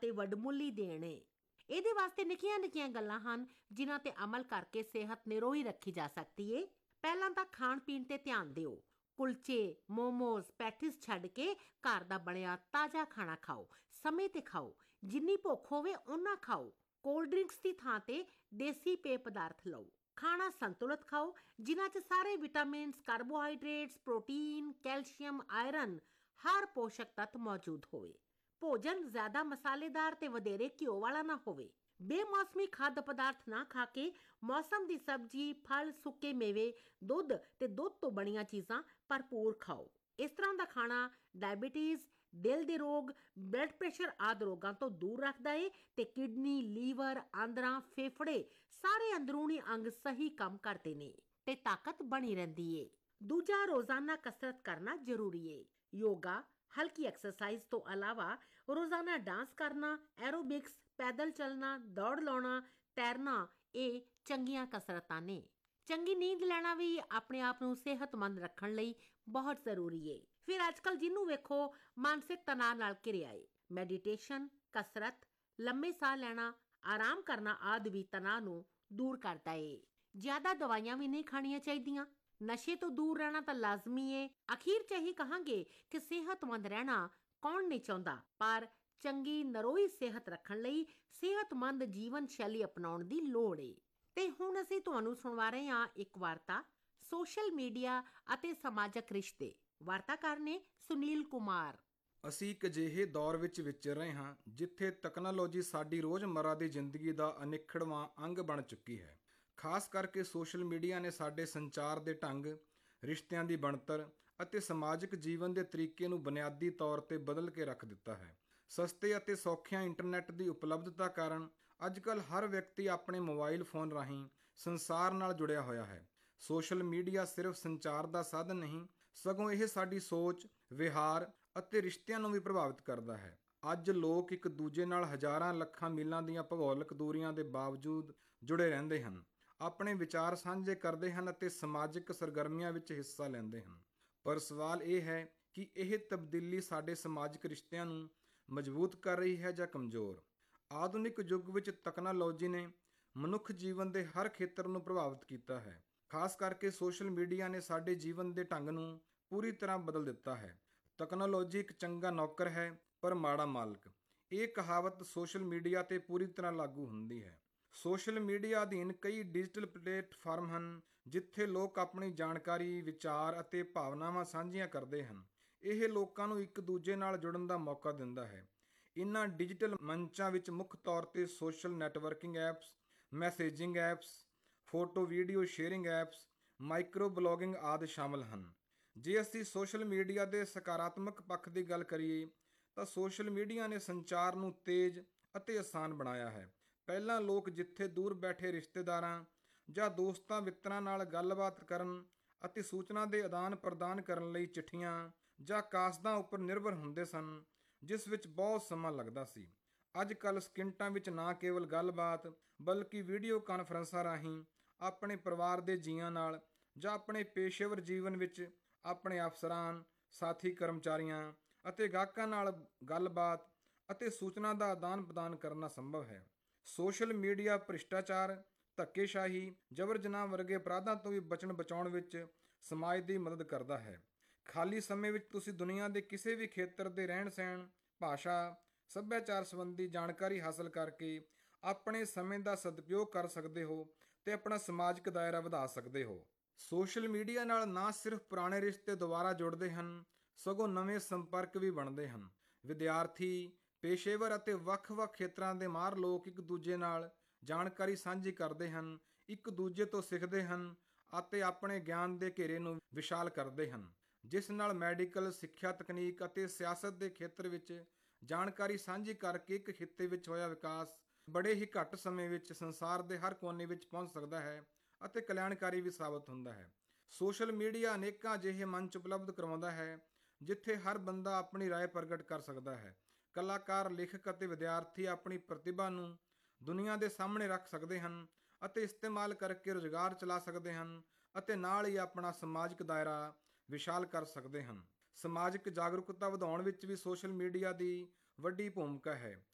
ਅਤੇ ਵਡਮੁੱਲੀ ਦੇਣ ਏ। ਇਹਦੇ ਵਾਸਤੇ ਨਿੱਕੀਆਂ ਨਿੱਕੀਆਂ ਗੱਲਾਂ ਹਨ ਜਿਨ੍ਹਾਂ ਤੇ ਅਮਲ ਕਰਕੇ ਸਿਹਤ ਨਿਰੋਈ ਰੱਖੀ ਜਾ ਸਕਦੀ ਏ। ਪਹਿਲਾਂ ਤਾਂ ਖਾਣ ਪੀਣ ਤੇ ਧਿਆਨ ਦਿਓ। ਕੁਲਚੇ, ਮੋਮੋਜ਼, ਪੈਟਿਸ ਛੱਡ ਕੇ ਘਰ ਦਾ ਬਣਿਆ ਤਾਜ਼ਾ ਖਾਣਾ ਖਾਓ। ਸਮੇਂ ਤੇ ਖਾਓ। ਜਿੰਨੀ ਭੁੱਖ ਹੋਵੇ ਓਨਾ ਖਾਓ। ਕੋਲਡ ਡਰਿੰਕਸ ਦੀ ਥਾਂ ਤੇ ਦੇਸੀ ਪੇय ਪਦਾਰਥ ਲਓ। ਖਾਣਾ ਸੰਤੁਲਿਤ ਖਾਓ ਜਿਨ੍ਹਾਂ 'ਚ ਸਾਰੇ vitamins, carbohydrates, protein, calcium, iron, ਹਰ ਪੋਸ਼ਕ ਤੱਤ ਮੌਜੂਦ ਹੋਵੇ। ਭੋਜਨ ਜ਼ਿਆਦਾ ਮਸਾਲੇਦਾਰ ਤੇ ਵਧੇਰੇ ਘਿਓ ਵਾਲਾ ਨਾ ਹੋਵੇ। ਬੇਮੌਸਮੀ ਖਾਦ ਪਦਾਰਥ ਨਾ ਖਾ ਕੇ ਮੌਸਮ ਦੀ ਸਬਜ਼ੀ, ਫਲ, ਸੁੱਕੇ ਮੇਵੇ, ਦੁੱਧ ਤੇ ਦੁੱਧ ਤੋਂ ਬਣੀਆਂ ਚੀਜ਼ਾਂ ਭਰਪੂਰ ਖਾਓ। ਇਸ ਤਰ੍ਹਾਂ ਦਾ ਖਾਣਾ ਡਾਇਬਟੀਜ਼, ਦਿਲ ਦੇ ਰੋਗ, ਬਲੱਡ ਪ੍ਰੈਸ਼ਰ ਆਦਿ ਰੋਗਾਂ ਤੋਂ ਦੂਰ ਰੱਖਦਾ ਏ ਤੇ ਕਿਡਨੀ, ਲੀਵਰ, ਆਂਦਰਾਂ, ਫੇਫੜੇ ਸਾਰੇ ਅੰਦਰੂਨੀ ਅੰਗ ਸਹੀ ਕੰਮ ਕਰਦੇ ਨੇ ਤੇ ਤਾਕਤ ਬਣੀ ਰਹਿੰਦੀ ਏ। ਦੂਜਾ, ਰੋਜ਼ਾਨਾ ਕਸਰਤ ਕਰਨਾ ਜ਼ਰੂਰੀ ਏ। ਯੋਗਾ, ਹਲਕੀ ਐਕਸਰਸਾਈਜ਼ ਤੋਂ ਇਲਾਵਾ ਰੋਜ਼ਾਨਾ ਡਾਂਸ ਕਰਨਾ, ਐਰੋਬਿਕਸ, ਪੈਦਲ ਚੱਲਣਾ, ਦੌੜ ਲਾਉਣਾ, ਤੈਰਨਾ ਇਹ ਚੰਗੀਆਂ ਕਸਰਤਾਂ ਨੇ। ਚੰਗੀ ਨੀਂਦ ਲੈਣਾ ਵੀ ਆਪਣੇ ਆਪ ਨੂੰ ਸਿਹਤਮੰਦ ਰੱਖਣ ਲਈ ਬਹੁਤ ਜ਼ਰੂਰੀ ਏ। ਫਿਰ ਅੱਜ ਕੱਲ੍ਹ ਜਿਹਨੂੰ ਵੇਖੋ ਮਾਨਸਿਕ ਤਣਾਅ ਨਾਲ ਘਿਰਿਆ ਏ। ਮੈਡੀਟੇਸ਼ਨ, ਕਸਰਤ, ਲੰਮੇ ਸਾਹ ਲੈਣਾ, ਆਰਾਮ ਕਰਨਾ ਆਦਿ ਵੀ ਤਣਾਅ ਨੂੰ ਦੂਰ ਕਰਦਾ ਏ। ਜ਼ਿਆਦਾ ਦਵਾਈਆਂ ਵੀ ਨਹੀਂ ਖਾਣੀਆਂ ਚਾਹੀਦੀਆਂ। ਨਸ਼ੇ ਤੋਂ ਦੂਰ ਰਹਿਣਾ ਤਾਂ ਲਾਜ਼ਮੀ ਏ। ਅਖੀਰ 'ਚ ਇਹੀ ਕਹਾਂਗੇ ਕਿ ਸਿਹਤਮੰਦ ਰਹਿਣਾ ਕੌਣ ਨਹੀਂ ਚਾਹੁੰਦਾ, ਪਰ ਚੰਗੀ ਨਰੋਈ ਸਿਹਤ ਰੱਖਣ ਲਈ ਸਿਹਤਮੰਦ ਜੀਵਨ ਸ਼ੈਲੀ ਅਪਣਾਉਣ ਦੀ ਲੋੜ ਏ। ਤੇ ਹੁਣ ਅਸੀਂ ਤੁਹਾਨੂੰ ਸੁਣਵਾ ਰਹੇ ਹਾਂ ਇੱਕ ਵਾਰਤਾ, ਸੋਸ਼ਲ ਮੀਡੀਆ ਅਤੇ ਸਮਾਜਕ ਰਿਸ਼ਤੇ। ਵਾਰਤਾਕਾਰ ਨੇ ਸੁਨੀਲ ਕੁਮਾਰ। ਅਸੀਂ ਇੱਕ ਅਜਿਹੇ ਦੌਰ ਵਿੱਚ ਵਿਚਰ ਰਹੇ ਹਾਂ ਜਿੱਥੇ ਤਕਨਾਲੋਜੀ ਸਾਡੀ ਰੋਜ਼ਮर्रा ਦੀ ਜ਼ਿੰਦਗੀ ਦਾ ਅਨਿੱਖੜਵਾਂ ਅੰਗ ਬਣ ਚੁੱਕੀ ਹੈ। ਖਾਸ ਕਰਕੇ ਸੋਸ਼ਲ ਮੀਡੀਆ ਨੇ ਸਾਡੇ ਸੰਚਾਰ ਦੇ ਢੰਗ, ਰਿਸ਼ਤਿਆਂ ਦੀ ਬਣਤਰ ਅਤੇ ਸਮਾਜਿਕ ਜੀਵਨ ਦੇ ਤਰੀਕੇ ਨੂੰ ਬੁਨਿਆਦੀ ਤੌਰ ਤੇ ਬਦਲ ਕੇ ਰੱਖ ਦਿੱਤਾ ਹੈ। ਸਸਤੇ ਅਤੇ ਸੌਖਿਆਂ ਇੰਟਰਨੈਟ ਦੀ ਉਪਲਬਧਤਾ ਕਾਰਨ ਅੱਜ-ਕੱਲ੍ਹ ਹਰ ਵਿਅਕਤੀ ਆਪਣੇ ਮੋਬਾਈਲ ਫੋਨ ਰਾਹੀਂ ਸੰਸਾਰ ਨਾਲ ਜੁੜਿਆ ਹੋਇਆ ਹੈ। ਸੋਸ਼ਲ ਮੀਡੀਆ ਸਿਰਫ ਸੰਚਾਰ ਦਾ ਸਾਧਨ ਨਹੀਂ, ਸਗੋਂ ਇਹ ਸਾਡੀ ਸੋਚ, ਵਿਹਾਰ ਅਤੇ ਰਿਸ਼ਤਿਆਂ ਨੂੰ ਵੀ ਪ੍ਰਭਾਵਿਤ ਕਰਦਾ ਹੈ। ਅੱਜ ਲੋਕ ਇੱਕ ਦੂਜੇ ਨਾਲ ਹਜ਼ਾਰਾਂ ਲੱਖਾਂ ਮੀਲਾਂ ਦੀਆਂ ਭੂਗੋਲਿਕ ਦੂਰੀਆਂ ਦੇ ਬਾਵਜੂਦ ਜੁੜੇ ਰਹਿੰਦੇ ਹਨ, ਆਪਣੇ ਵਿਚਾਰ ਸਾਂਝੇ ਕਰਦੇ ਹਨ ਅਤੇ ਸਮਾਜਿਕ ਸਰਗਰਮੀਆਂ ਵਿੱਚ ਹਿੱਸਾ ਲੈਂਦੇ ਹਨ। ਪਰ ਸਵਾਲ ਇਹ ਹੈ ਕਿ ਇਹ ਤਬਦੀਲੀ ਸਾਡੇ ਸਮਾਜਿਕ ਰਿਸ਼ਤਿਆਂ ਨੂੰ ਮਜ਼ਬੂਤ ਕਰ ਰਹੀ ਹੈ ਜਾਂ ਕਮਜ਼ੋਰ। ਆਧੁਨਿਕ ਯੁੱਗ ਵਿੱਚ ਤਕਨਾਲੋਜੀ ਨੇ ਮਨੁੱਖ ਜੀਵਨ ਦੇ ਹਰ ਖੇਤਰ ਨੂੰ ਪ੍ਰਭਾਵਿਤ ਕੀਤਾ ਹੈ। ਖਾਸ ਕਰਕੇ ਸੋਸ਼ਲ ਮੀਡੀਆ ਨੇ ਸਾਡੇ ਜੀਵਨ ਦੇ ਢੰਗ ਨੂੰ ਪੂਰੀ ਤਰ੍ਹਾਂ ਬਦਲ ਦਿੱਤਾ ਹੈ। ਤਕਨਾਲੋਜੀ ਇੱਕ ਚੰਗਾ ਨੌਕਰ ਹੈ ਪਰ ਮਾੜਾ ਮਾਲਕ। ਇਹ ਕਹਾਵਤ ਸੋਸ਼ਲ ਮੀਡੀਆ ਤੇ ਪੂਰੀ ਤਰ੍ਹਾਂ ਲਾਗੂ ਹੁੰਦੀ ਹੈ। ਸੋਸ਼ਲ ਮੀਡੀਆ ਅਧੀਨ ਕਈ ਡਿਜੀਟਲ ਪਲੇਟਫਾਰਮ ਹਨ ਜਿੱਥੇ ਲੋਕ ਆਪਣੀ ਜਾਣਕਾਰੀ, ਵਿਚਾਰ ਅਤੇ ਭਾਵਨਾਵਾਂ ਸਾਂਝੀਆਂ ਕਰਦੇ ਹਨ। ਇਹ ਲੋਕਾਂ ਨੂੰ ਇੱਕ ਦੂਜੇ ਨਾਲ ਜੁੜਨ ਦਾ ਮੌਕਾ ਦਿੰਦਾ ਹੈ। ਇਨ੍ਹਾਂ ਡਿਜੀਟਲ ਮੰਚਾਂ ਵਿੱਚ ਮੁੱਖ ਤੌਰ ਤੇ social networking apps, messaging apps, photo video sharing apps, micro blogging ਆਦਿ ਸ਼ਾਮਲ ਹਨ। ਜੇ ਅਸੀਂ ਸੋਸ਼ਲ ਮੀਡੀਆ ਦੇ ਸਕਾਰਾਤਮਕ ਪੱਖ ਦੀ ਗੱਲ ਕਰੀਏ ਤਾਂ ਸੋਸ਼ਲ ਮੀਡੀਆ ਨੇ ਸੰਚਾਰ ਨੂੰ ਤੇਜ਼ ਅਤੇ ਆਸਾਨ ਬਣਾਇਆ ਹੈ। ਪਹਿਲਾਂ ਲੋਕ ਜਿੱਥੇ ਦੂਰ ਬੈਠੇ ਰਿਸ਼ਤੇਦਾਰਾਂ ਜਾਂ ਦੋਸਤਾਂ ਮਿੱਤਰਾਂ ਨਾਲ ਗੱਲਬਾਤ ਕਰਨ ਅਤੇ ਸੂਚਨਾ ਦੇ ਆਦਾਨ ਪ੍ਰਦਾਨ ਕਰਨ ਲਈ ਚਿੱਠੀਆਂ ਜਾਂ ਕਾਸਦਾਂ ਉੱਪਰ ਨਿਰਭਰ ਹੁੰਦੇ ਸਨ, ਜਿਸ ਵਿੱਚ ਬਹੁਤ ਸਮਾਂ ਲੱਗਦਾ ਸੀ। ਅੱਜ ਕੱਲ੍ਹ ਸਕਿੰਟਾਂ ਵਿੱਚ ਨਾ ਕੇਵਲ ਗੱਲਬਾਤ ਬਲਕਿ ਵੀਡੀਓ ਕਾਨਫਰੰਸਾਂ ਰਾਹੀਂ ਆਪਣੇ ਪਰਿਵਾਰ ਦੇ ਜੀਆਂ ਨਾਲ ਜਾਂ ਆਪਣੇ ਪੇਸ਼ੇਵਰ ਜੀਵਨ ਵਿੱਚ ਆਪਣੇ ਅਫਸਰਾਂ, ਸਾਥੀ ਕਰਮਚਾਰੀਆਂ ਅਤੇ ਗਾਹਕਾਂ ਨਾਲ ਗੱਲਬਾਤ ਅਤੇ ਸੂਚਨਾ ਦਾ ਆਦਾਨ ਪ੍ਰਦਾਨ ਕਰਨਾ ਸੰਭਵ ਹੈ। ਸੋਸ਼ਲ ਮੀਡੀਆ ਭ੍ਰਿਸ਼ਟਾਚਾਰ, ਧੱਕੇਸ਼ਾਹੀ, ਜਬਰ ਜਨਾਹ ਵਰਗੇ ਅਪਰਾਧਾਂ ਤੋਂ ਵੀ ਬਚਾਉਣ ਵਿੱਚ ਸਮਾਜ ਦੀ ਮਦਦ ਕਰਦਾ ਹੈ। ਖਾਲੀ ਸਮੇਂ ਵਿੱਚ ਤੁਸੀਂ ਦੁਨੀਆ ਦੇ ਕਿਸੇ ਵੀ ਖੇਤਰ ਦੇ ਰਹਿਣ-ਸਹਿਣ, ਭਾਸ਼ਾ, ਸੱਭਿਆਚਾਰ ਸੰਬੰਧੀ ਜਾਣਕਾਰੀ ਹਾਸਲ ਕਰਕੇ ਆਪਣੇ ਸਮੇਂ ਦਾ ਸਦਉਪਯੋਗ ਕਰ ਸਕਦੇ ਹੋ ਤੇ ਆਪਣਾ ਸਮਾਜਿਕ ਦਾਇਰਾ ਵਧਾ ਸਕਦੇ ਹੋ। ਸੋਸ਼ਲ ਮੀਡੀਆ ਨਾਲ ਨਾ ਸਿਰਫ ਪੁਰਾਣੇ ਰਿਸ਼ਤੇ ਦੁਬਾਰਾ ਜੁੜਦੇ ਹਨ, ਸਗੋਂ ਨਵੇਂ ਸੰਪਰਕ ਵੀ ਬਣਦੇ ਹਨ। ਵਿਦਿਆਰਥੀ, ਪੇਸ਼ੇਵਰ ਅਤੇ ਵੱਖ-ਵੱਖ ਖੇਤਰਾਂ ਦੇ ਮਾਹਰ ਲੋਕ ਇੱਕ ਦੂਜੇ ਨਾਲ ਜਾਣਕਾਰੀ ਸਾਂਝੀ ਕਰਦੇ ਹਨ, ਇੱਕ ਦੂਜੇ ਤੋਂ ਸਿੱਖਦੇ ਹਨ ਅਤੇ ਆਪਣੇ ਗਿਆਨ ਦੇ ਘੇਰੇ ਨੂੰ ਵਿਸ਼ਾਲ ਕਰਦੇ ਹਨ, ਜਿਸ ਨਾਲ ਮੈਡੀਕਲ, ਸਿੱਖਿਆ, ਤਕਨੀਕ ਅਤੇ ਸਿਆਸਤ ਦੇ ਖੇਤਰ ਵਿੱਚ ਜਾਣਕਾਰੀ ਸਾਂਝੀ ਕਰਕੇ ਇੱਕ ਖਿੱਤੇ ਵਿੱਚ ਹੋਇਆ ਵਿਕਾਸ ਬੜੇ ਹੀ ਘੱਟ ਸਮੇਂ ਵਿੱਚ ਸੰਸਾਰ ਦੇ ਹਰ ਕੋਨੇ ਵਿੱਚ ਪਹੁੰਚ ਸਕਦਾ ਹੈ ਅਤੇ ਕਲਿਆਣਕਾਰੀ ਵੀ ਸਾਬਤ ਹੁੰਦਾ ਹੈ। ਸੋਸ਼ਲ ਮੀਡੀਆ ਅਨੇਕਾਂ ਅਜਿਹੇ ਮੰਚ ਉਪਲਬਧ ਕਰਵਾਉਂਦਾ ਹੈ ਜਿੱਥੇ ਹਰ ਬੰਦਾ ਆਪਣੀ ਰਾਏ ਪ੍ਰਗਟ ਕਰ ਸਕਦਾ ਹੈ। ਕਲਾਕਾਰ, ਲੇਖਕ ਅਤੇ ਵਿਦਿਆਰਥੀ ਆਪਣੀ ਪ੍ਰਤਿਭਾ ਨੂੰ ਦੁਨੀਆ ਦੇ ਸਾਹਮਣੇ ਰੱਖ ਸਕਦੇ ਹਨ ਅਤੇ ਇਸਤੇਮਾਲ ਕਰਕੇ ਰੁਜ਼ਗਾਰ ਚਲਾ ਸਕਦੇ ਹਨ ਅਤੇ ਨਾਲ ਹੀ ਆਪਣਾ ਸਮਾਜਿਕ ਦਾਇਰਾ ਵਿਸ਼ਾਲ ਕਰ ਸਕਦੇ ਹਨ। ਸਮਾਜਿਕ ਜਾਗਰੂਕਤਾ ਵਧਾਉਣ ਵਿੱਚ ਵੀ ਸੋਸ਼ਲ ਮੀਡੀਆ ਦੀ ਵੱਡੀ ਭੂਮਿਕਾ ਹੈ।